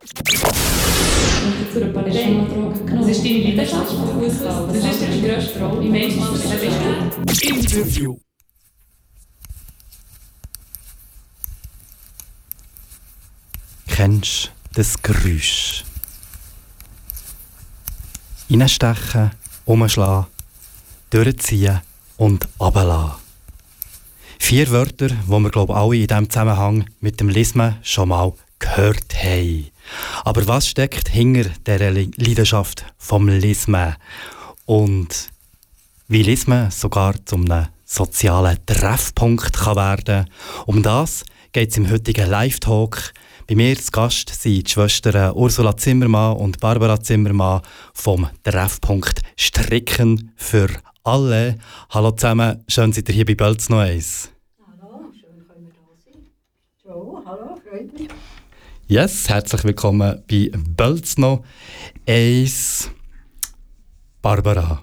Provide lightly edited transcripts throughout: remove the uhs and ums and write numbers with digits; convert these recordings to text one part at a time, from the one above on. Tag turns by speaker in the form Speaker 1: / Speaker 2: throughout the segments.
Speaker 1: Für eine Partei. Das ist deine Leidenschaft, Fußball. Das ist deine grösste Rolle. Wie meinst du, das ist
Speaker 2: Interview. Kennst du das Geräusch? Reinstechen, umschlagen, durchziehen und runterlassen. 4 Wörter, die wir, glaube ich, alle in diesem Zusammenhang mit dem Lismen schon mal gehört haben. Aber was steckt hinter dieser Leidenschaft vom Lismen? Und wie Lismen sogar zu einem sozialen Treffpunkt kann werden. Um das geht es im heutigen Live-Talk. Bei mir zu Gast sind die Schwestern Ursula Zimmermann und Barbara Zimmermann vom Treffpunkt Stricken für alle. Hallo zusammen, schön seid ihr hier bei Bölz noch eins.
Speaker 3: Hallo, schön können wir da sein. Jo, hallo, freut mich.
Speaker 2: Yes, herzlich willkommen bei Bölz noch eins. Barbara,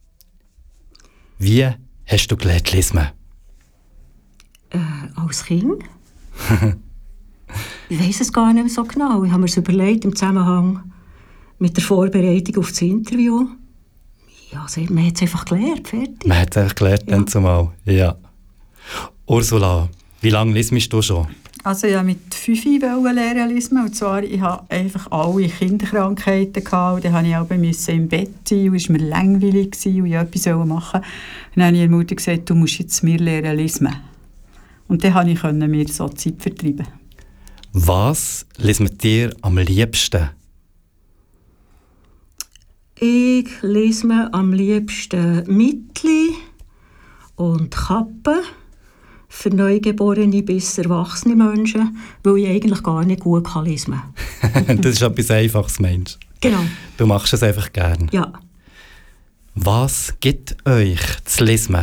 Speaker 2: wie hast du gelernt lesen?
Speaker 3: Als Kind? Ich weiss es gar nicht mehr so genau. Ich habe mir es überlegt im Zusammenhang mit der Vorbereitung auf das Interview. Ja, man hat es einfach gelernt, fertig.
Speaker 2: Man hat es einfach gelernt,
Speaker 3: ja.
Speaker 2: Dann zumal. Ja. Ursula, wie lange liest du schon?
Speaker 4: Also ich wollte mit 5 lernen lesen. Und zwar, ich hatte einfach alle Kinderkrankheiten gehabt. Und dann musste ich auch im Bett sein. Und es war mir langweilig und ich wollte etwas machen. Und dann habe ich der Mutter gesagt, du musst jetzt mir lernen lesen. Und dann konnte ich mir so Zeit vertreiben.
Speaker 2: Was liest dir am liebsten?
Speaker 3: Ich lese mir am liebsten Mittli und Kappen für Neugeborene bis erwachsene Menschen, weil ich eigentlich gar nicht gut lesen kann.
Speaker 2: Das ist etwas Einfaches, Mensch.
Speaker 3: Genau.
Speaker 2: Du machst es einfach gern.
Speaker 3: Ja.
Speaker 2: Was gibt euch das Lesen?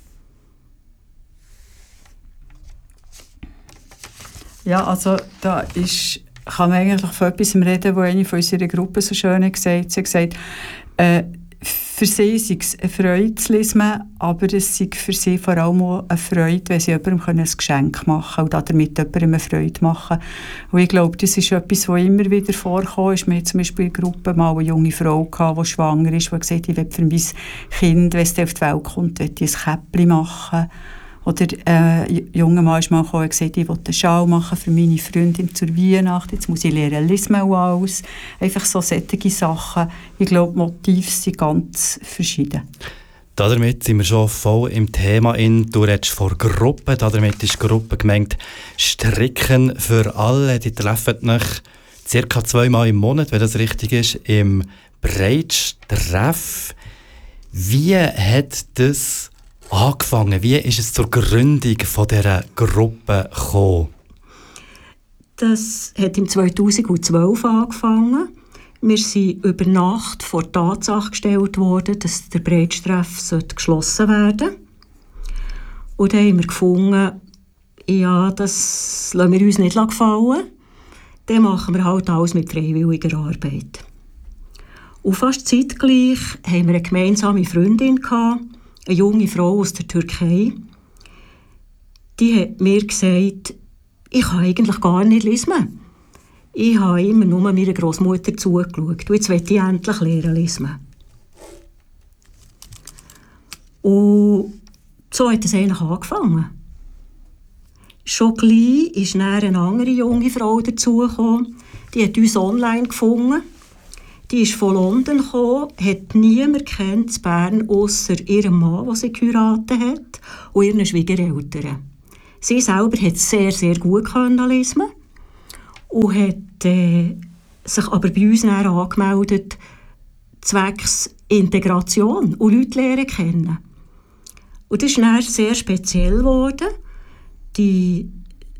Speaker 4: Ja, also kann man eigentlich von etwas reden, was eine von unserer Gruppe so schön gesagt hat. Sie hat gesagt, für sie sei es eine Freude zu lesen, aber es sei für sie vor allem auch eine Freude, wenn sie jemandem ein Geschenk machen können und damit jemandem eine Freude machen. Und ich glaube, das ist etwas, was immer wieder vorkommt. Wir hatten zum Beispiel in der Gruppe mal eine junge Frau, die schwanger ist, die gesagt hat, ich will für mein Kind, wenn es auf die Welt kommt, will ich ein Käppchen machen. Oder ein junger Mann ist mal gekommen und gesagt, ich will einen Schal machen für meine Freundin zur Weihnacht. Jetzt muss ich lernen, lesen und alles. Einfach so solche Sachen. Ich glaube, die Motive sind ganz verschieden.
Speaker 2: Damit sind wir schon voll im Thema. Du redest von Gruppen. Damit ist die Gruppe gemeint Stricken für alle. Die treffen euch ca. 2-mal im Monat, wenn das richtig ist, im Breitsch-Treff. Wie hat das angefangen? Wie ist es zur Gründung dieser Gruppe gekommen?
Speaker 3: Das hat im 2012 angefangen. Wir sind über Nacht vor die Tatsache gestellt worden, dass der Breitsch-Treff geschlossen werden sollte. Und dann haben wir gefunden, ja, das lassen wir uns nicht gefallen. Dann machen wir halt alles mit freiwilliger Arbeit. Und fast zeitgleich haben wir eine gemeinsame Freundin gehabt, eine junge Frau aus der Türkei, die hat mir gesagt, ich kann eigentlich gar nicht lesen. Ich habe immer nur meiner Großmutter zugeschaut. Und jetzt will ich endlich lernen lesen. Und so hat es eigentlich angefangen. Schon gleich ist dann eine andere junge Frau dazugekommen. Die hat uns online gefunden. Die ist von London gekommen, hat niemand kennt in Bern, ausser ihrem Mann, den sie geheiratet hat, und ihren Schwiegereltern. Sie selber hat sehr, sehr gut lesen und hat sich aber bei uns dann angemeldet, zwecks Integration und Leute lernen kennen. Und das ist dann sehr speziell geworden. Die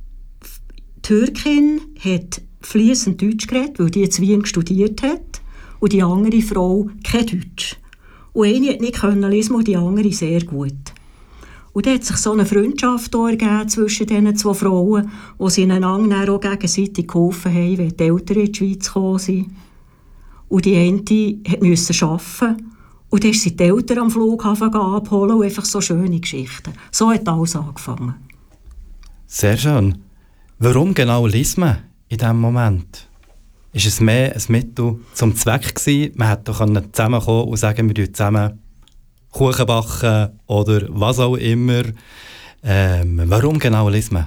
Speaker 3: Türkin hat fließend Deutsch geredet, weil die in Wien studiert hat. Und die andere Frau kein Deutsch. Und eine hat nicht lesen und die andere sehr gut. Und dann hat sich so eine Freundschaft ergeben zwischen diesen 2 Frauen, wo sie einander auch gegenseitig geholfen haben, wenn die Eltern in die Schweiz gekommen sind. Und die eine musste arbeiten. Und dann ist sie die Eltern am Flughafen abholen und einfach so schöne Geschichten. So hat alles angefangen.
Speaker 2: Sehr schön. Warum genau liest man in diesem Moment? Ist es mehr ein Mittel zum Zweck gewesen? Man hätte doch zusammenkommen und sagen, wir backen zusammen Kuchen backen oder was auch immer. Warum genau Lismen?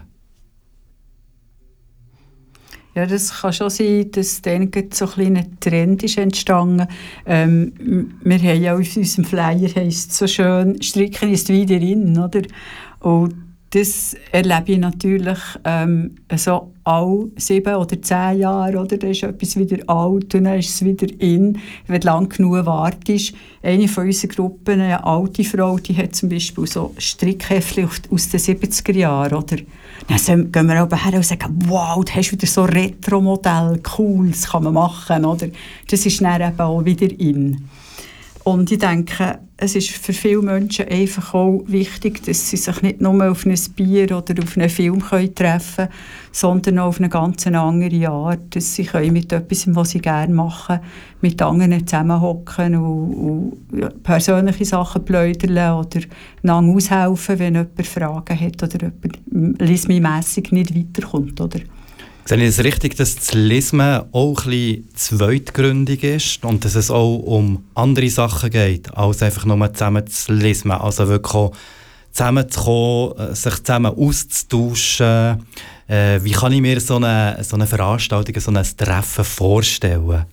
Speaker 4: Ja, das kann schon sein, dass dann so ein kleiner Trend ist entstanden. Wir haben ja auf unserem Flyer, heisst so schön, «Stricken ist wieder in», oder? Und das erlebe ich natürlich so alle 7 oder 10 Jahre, oder? Da ist etwas wieder alt und dann ist es wieder in. Wenn du lang genug wartest. Eine von unseren Gruppen, eine alte Frau, die hat zum Beispiel so Strickheftchen aus den 70er Jahren, oder? Dann gehen wir oben her und sagen, wow, du hast wieder so Retro-Modell, cool, das kann man machen, oder? Das ist dann eben auch wieder in. Und ich denke, es ist für viele Menschen einfach auch wichtig, dass sie sich nicht nur auf ein Bier oder auf einen Film treffen können, sondern auch auf eine ganz andere Art, dass sie mit etwas, was sie gerne machen, mit anderen zusammenhocken und persönliche Sachen plaudern oder einander aushelfen, wenn jemand Fragen hat oder jemand lismi-mässig nicht weiterkommt, oder?
Speaker 2: Sehe ich es richtig, dass das Lismen auch ein bisschen zweitgründig ist und dass es auch um andere Sachen geht, als einfach nur zusammen zu lismen? Also wirklich auch zusammenzukommen, sich zusammen auszutauschen. Wie kann ich mir so eine Veranstaltung, so ein Treffen vorstellen?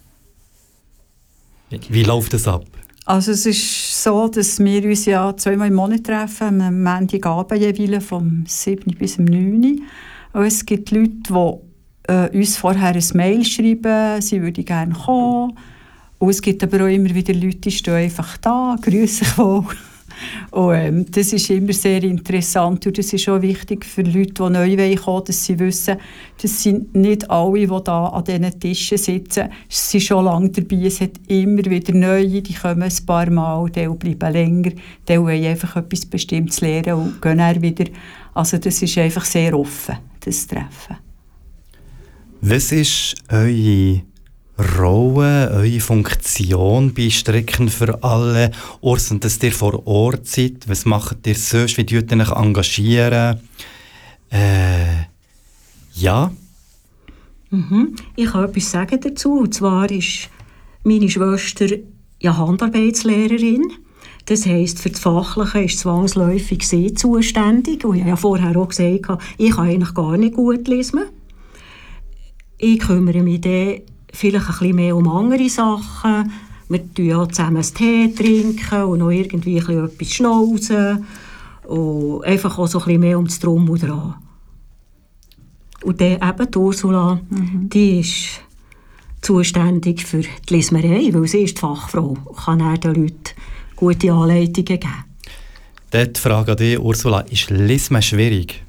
Speaker 2: Wie läuft das ab?
Speaker 4: Also es ist so, dass wir uns ja 2-mal im Monat treffen, am Montagabend jeweils vom 7 bis 9. Und es gibt Leute, die uns vorher ein Mail schreiben, sie würden gerne kommen. Und es gibt aber auch immer wieder Leute, die stehen einfach da, grüßen dich wohl. Und das ist immer sehr interessant und das ist auch wichtig für Leute, die neu kommen wollen, dass sie wissen, das sind nicht alle, die da an diesen Tischen sitzen, sie sind schon lange dabei, es hat immer wieder neue, die kommen ein paar Mal, die bleiben länger, die wollen einfach etwas Bestimmtes lernen und gehen dann wieder. Also das ist einfach sehr offen, das Treffen.
Speaker 2: Was ist eure Rolle, eure Funktion bei Stricken für alle? Urs, und dass ihr vor Ort seid, was macht ihr sonst? Wie tut ihr euch engagieren? Ja?
Speaker 3: Ich kann etwas sagen dazu. Und zwar ist meine Schwester ja Handarbeitslehrerin. Das heisst, für das Fachliche ist zwangsläufig sie zuständig. Und ich habe ja vorher auch gesagt, ich kann eigentlich gar nicht gut lesen. Ich kümmere mich dann vielleicht ein bisschen mehr um andere Sachen. Wir trinken ja zusammen einen Tee trinken und noch irgendwie etwas schnauzen. Und einfach auch so ein bisschen mehr um das Drum und Dran. Und dann eben die Ursula, die ist zuständig für die Lismerei, weil sie ist die Fachfrau und kann dann den Leuten gute Anleitungen geben.
Speaker 2: Dort die Frage an dich, Ursula, ist Lismen schwierig?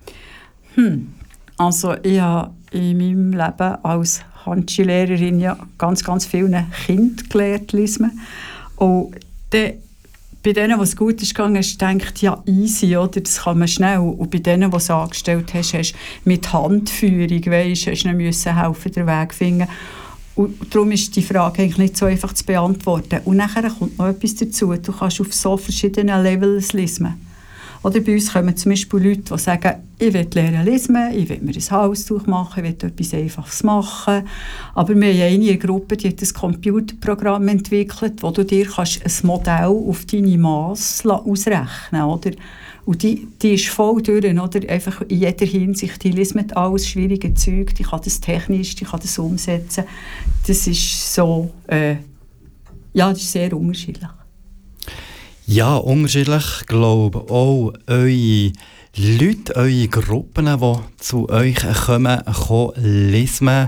Speaker 4: Also ich habe in meinem Leben als Handschuhlehrerin ja ganz, ganz vielen Kindern gelernt Lismen. Und dann, bei denen, was gut ist gegangen, hast du gedacht, ja easy, oder? Das kann man schnell. Und bei denen, die es angestellt hast, hast du mit Handführung, weisst, hast du müssen helfen, den Weg finden. Und darum ist die Frage eigentlich nicht so einfach zu beantworten. Und nachher kommt noch etwas dazu. Du kannst auf so verschiedenen Levels lesen. Oder bei uns kommen zum Beispiel Leute, die sagen, ich will lernen lesen, ich will mir ein Halstuch machen, ich will etwas Einfaches machen. Aber wir haben eine Gruppe, die hat ein Computerprogramm entwickelt, wo du dir kannst ein Modell auf deine Masse ausrechnen kannst. Und die ist voll durch, oder? Einfach in jeder Hinsicht. Die liest mit alles schwierige Zeug, die kann das technisch, die kann das umsetzen. Das ist so, ja, das ist sehr unterschiedlich.
Speaker 2: Ja, unterschiedlich. Ich glaube auch eure Leute, eure Gruppen, die zu euch kommen lesen.